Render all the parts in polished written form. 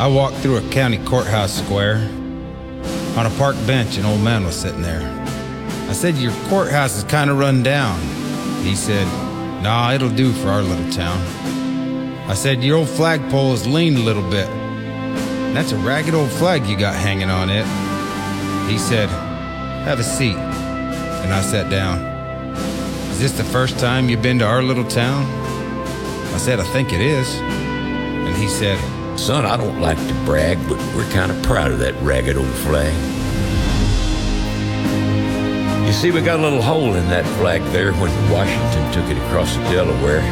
I walked through a county courthouse square. On a park bench, an old man was sitting there. I said, "Your courthouse is kind of run down." He said, "Nah, it'll do for our little town." I said, "Your old flagpole is leaned a little bit. That's a ragged old flag you got hanging on it." He said, "Have a seat." And I sat down. "Is this the first time you've been to our little town?" I said, "I think it is." And he said, "Son, I don't like to brag, but we're kind of proud of that ragged old flag. You see, we got a little hole in that flag there when Washington took it across the Delaware.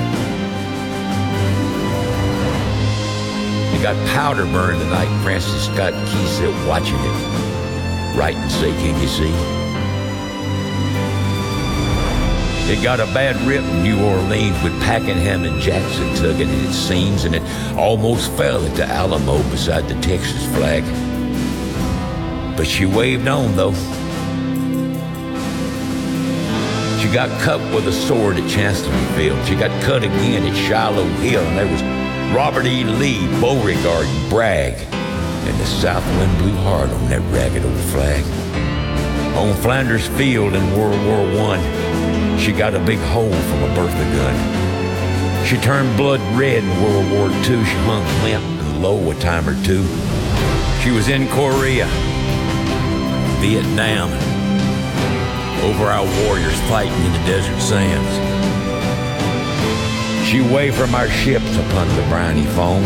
It got powder burned the night Francis Scott Key sat watching it. Right and say, can you see? It got a bad rip in New Orleans with Pakenham and Jackson tugging at its seams, and it almost fell at the Alamo beside the Texas flag. But she waved on, though. She got cut with a sword at Chancellorsville. She got cut again at Shiloh Hill, and there was Robert E. Lee, Beauregard, and Bragg, and the South wind blew hard on that ragged old flag. On Flanders Field in World War I, she got a big hole from a Bertha gun. She turned blood red in World War II. She hung limp and low a time or two. She was in Korea, Vietnam, over our warriors fighting in the desert sands. She waved from our ships upon the briny foam,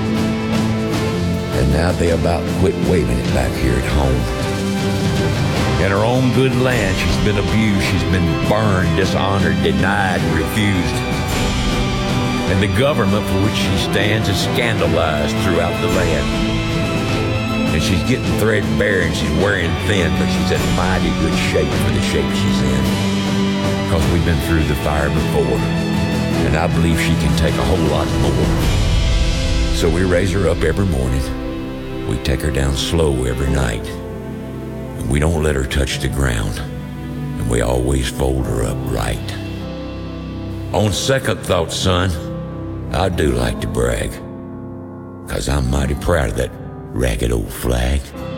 and now they about quit waving it back here at home. In her own good land, she's been abused, she's been burned, dishonored, denied, refused. And the government for which she stands is scandalized throughout the land. And she's getting threadbare and she's wearing thin, but she's in mighty good shape for the shape she's in. Because we've been through the fire before, and I believe she can take a whole lot more. So we raise her up every morning. We take her down slow every night. We don't let her touch the ground, and we always fold her up right. On second thought, son, I do like to brag, 'cause I'm mighty proud of that ragged old flag.